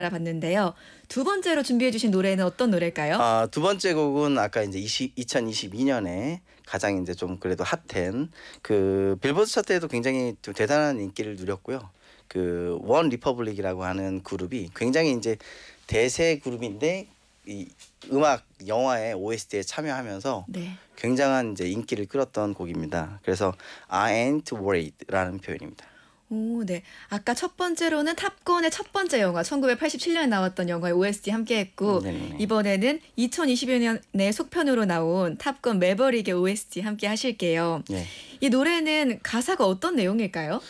알아봤는데요. 두 번째로 준비해 주신 노래는 어떤 노래일까요? 두 번째 곡은 아까 이제 2022년에 가장 이제 좀 그래도 핫한 그 빌보드 차트에도 굉장히 좀 대단한 인기를 누렸고요. 그 원 리퍼블릭이라고 하는 그룹이 굉장히 이제 대세 그룹인데 이 음악 영화의 OST에 참여하면서 네. 굉장한 이제 인기를 끌었던 곡입니다. 그래서 I ain't worried라는 표현입니다. 오, 네. 아까 첫 번째로는 탑건의 첫 번째 영화 1987년에 나왔던 영화의 OST 함께했고 네네. 이번에는 2020년에 속편으로 나온 탑건 매버릭의 OST 함께 하실게요. 네. 이 노래는 가사가 어떤 내용일까요?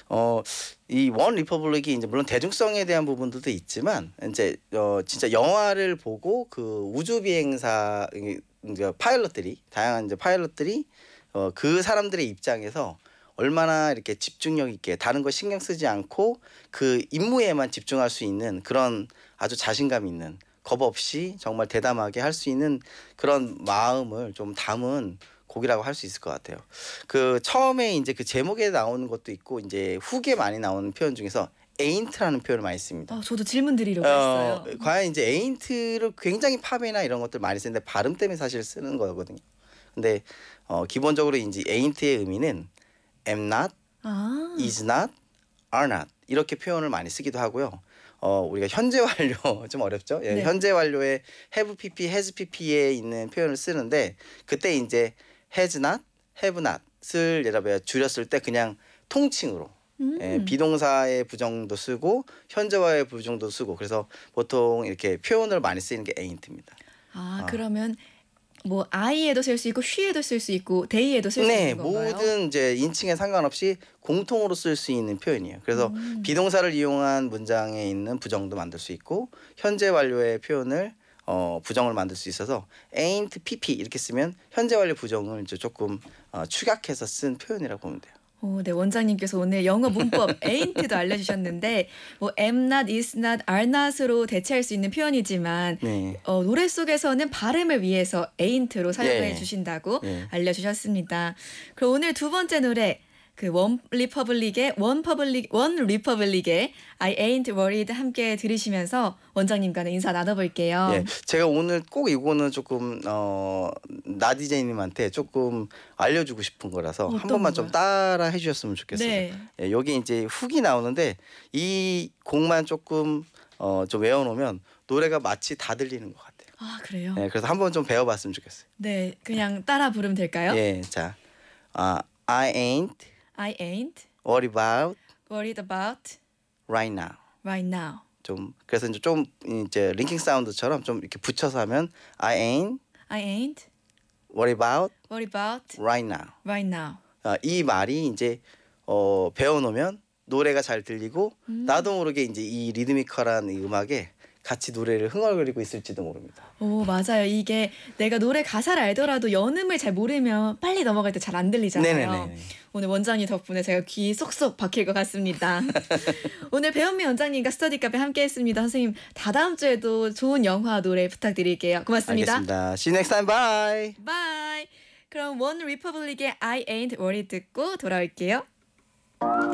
이 원 리퍼블릭이 이제 물론 대중성에 대한 부분들도 있지만 이제 진짜 영화를 보고 그 우주 비행사 이제 파일럿들이 다양한 이제 파일럿들이 그 사람들의 입장에서 얼마나 이렇게 집중력 있게 다른 거 신경 쓰지 않고 그 임무에만 집중할 수 있는 그런 아주 자신감 있는 겁 없이 정말 대담하게 할 수 있는 그런 마음을 좀 담은 곡이라고 할 수 있을 것 같아요. 그 처음에 이제 그 제목에 나오는 것도 있고 이제 후기에 많이 나오는 표현 중에서 ain't라는 표현을 많이 씁니다. 저도 질문 드리려고 했어요. 과연 이제 ain't를 굉장히 팝이나 이런 것들 많이 쓰는데 발음 때문에 사실 쓰는 거거든요. 근데 기본적으로 이제 ain't의 의미는 am not, is not, are not 이렇게 표현을 많이 쓰기도 하고요. 우리가 현재 완료 좀 어렵죠? 예, 네. 현재 완료에 have pp, has pp에 있는 표현을 쓰는데 그때 이제 has not, have not을 예를 들어 줄였을 때 그냥 통칭으로 비동사의 부정도 쓰고 현재와의 부정도 쓰고 그래서 보통 이렇게 표현을 많이 쓰이는 게 ain't입니다. 그러면 뭐 I에도 쓸 수 있고 she에도 쓸 수 있고 they에도 쓸 수 네, 있는 건가요? 모든 이제 인칭에 상관없이 공통으로 쓸 수 있는 표현이에요. 그래서 비동사를 이용한 문장에 있는 부정도 만들 수 있고 현재 완료의 표현을 부정을 만들 수 있어서 ain't pp 이렇게 쓰면 현재 완료 부정을 이제 조금 축약해서 쓴 표현이라고 보면 돼요. 네, 원장님께서 오늘 영어 문법 ain't도 알려주셨는데 뭐 am not, is not, are not으로 대체할 수 있는 표현이지만 네. 노래 속에서는 발음을 위해서 ain't로 사용해 예. 주신다고 예. 알려주셨습니다. 그럼 오늘 두 번째 노래 그 원 리퍼블릭의 I ain't worried 함께 들으시면서 원장님과는 인사 나눠볼게요. 예, 제가 오늘 꼭 이거는 조금 나디제이님한테 조금 알려주고 싶은 거라서 한 어떤 번만 좀 거요? 따라 해주셨으면 좋겠어요. 네. 예, 여기 이제 훅이 나오는데 이 곡만 조금 좀 외워놓으면 노래가 마치 다 들리는 것 같아요. 그래요? 예, 그래서 한번 좀 배워봤으면 좋겠어요. 네, 그냥 따라 부르면 될까요? 예, 자, I ain't I ain't worried about worried about right now. right now. 좀 그래서 이제 좀 이제 링킹 사운드처럼 좀 이렇게 붙여서 하면 I ain't I ain't worried about worried about right now. right now. 이 말이 이제 배워놓으면 노래가 잘 들리고 나도 모르게 이제 이 리드미컬한 이 음악에 같이 노래를 흥얼거리고 있을지도 모릅니다. 맞아요. 이게 내가 노래 가사를 알더라도 연음을 잘 모르면 빨리 넘어갈 때 잘 안 들리잖아요. 네네네. 오늘 원장님 덕분에 제가 귀 쏙쏙 박힐 것 같습니다. 오늘 배현미 원장님과 스터디 카페 함께 했습니다. 선생님, 다다음 주에도 좋은 영화 노래 부탁드릴게요. 고맙습니다. 알겠습니다. See you next time. Bye. 바이. 그럼 원 리퍼블릭의 I ain't worried 듣고 돌아올게요.